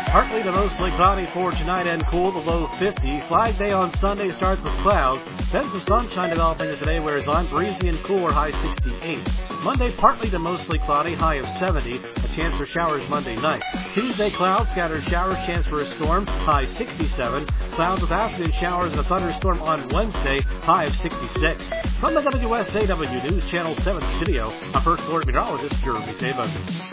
Partly to mostly cloudy for tonight and cool, the low 50. Flag Day on Sunday starts with clouds. Then some sunshine developing today, wears on. Breezy and cooler, high 68. Monday, partly to mostly cloudy, high of 70. A chance for showers Monday night. Tuesday, clouds, scattered showers, chance for a storm, high 67. Clouds with afternoon showers and a thunderstorm on Wednesday, high of 66. From the WSAW News Channel 7 studio, I'm First Alert Meteorologist Jeremy Taylor.